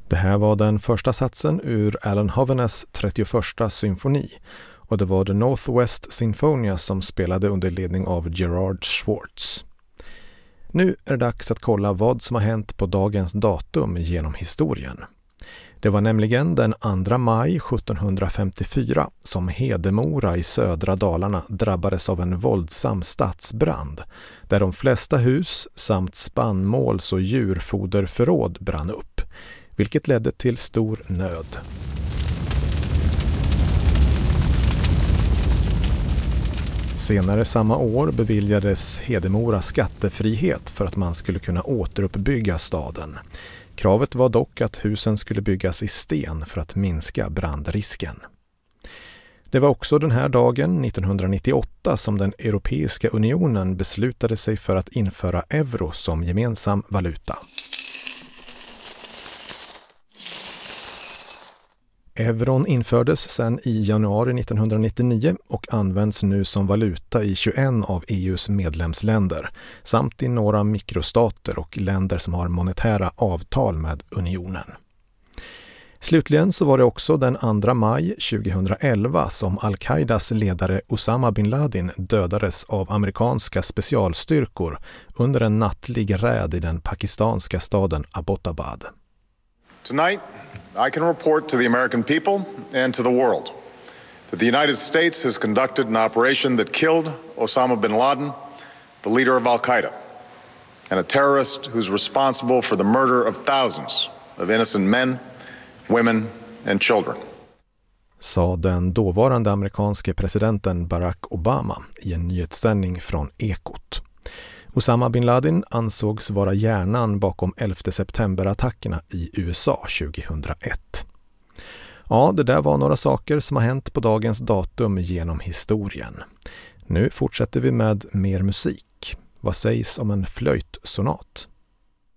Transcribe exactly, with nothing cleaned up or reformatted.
Det här var den första satsen ur Alan Hoveynes trettioförsta symfoni och det var The Northwest Sinfonia som spelade under ledning av Gerard Schwartz. Nu är det dags att kolla vad som har hänt på dagens datum genom historien. Det var nämligen den andra maj sjuttonhundrafemtiofyra som Hedemora i södra Dalarna drabbades av en våldsam stadsbrand där de flesta hus samt spannmåls- och djurfoderförråd brann upp, vilket ledde till stor nöd. Senare samma år beviljades Hedemora skattefrihet för att man skulle kunna återuppbygga staden. Kravet var dock att husen skulle byggas i sten för att minska brandrisken. Det var också den här dagen nittonhundranittioåtta som den Europeiska unionen beslutade sig för att införa euro som gemensam valuta. Euron infördes sedan i januari nittonhundranittionio och används nu som valuta i tjugoett av E U:s medlemsländer samt i några mikrostater och länder som har monetära avtal med unionen. Slutligen så var det också den andra maj tjugohundraelva som Al-Qaidas ledare Osama bin Laden dödades av amerikanska specialstyrkor under en nattlig räd i den pakistanska staden Abbottabad. Tonight, I can report to the American people and to the world that the United States has conducted an operation that killed Osama bin Laden, the leader of Al-Qaeda, and a terrorist who's responsible for the murder of thousands of innocent men, women and children. Sa den dåvarande amerikanske presidenten Barack Obama i en nyhetssändning från Ekot. Osama bin Laden ansågs vara hjärnan bakom elfte september-attackerna i U S A tjugohundraett. Ja, det där var några saker som har hänt på dagens datum genom historien. Nu fortsätter vi med mer musik. Vad sägs om en flöjtsonat?